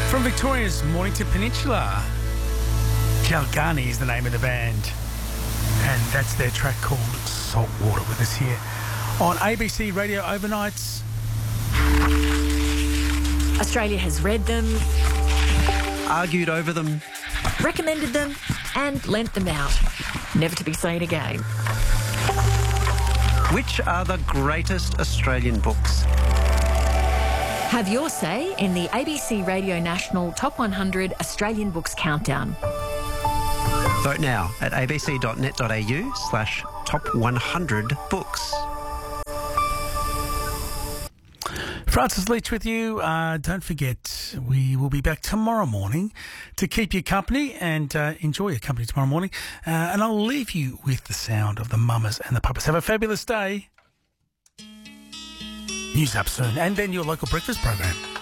From Victoria's Mornington Peninsula, Galgani is the name of the band, and that's their track called Saltwater with us here on ABC Radio Overnights. Australia has read them, argued over them, recommended them and lent them out, never to be seen again. Which are the greatest Australian books? Have your say in the ABC Radio National Top 100 Australian Books Countdown. Vote now at abc.net.au/top100books. Francis Leach with you. Don't forget, we will be back tomorrow morning to keep you company and enjoy your company tomorrow morning. And I'll leave you with the sound of the Mamas and the Papas. Have a fabulous day. News up soon. And then your local breakfast program.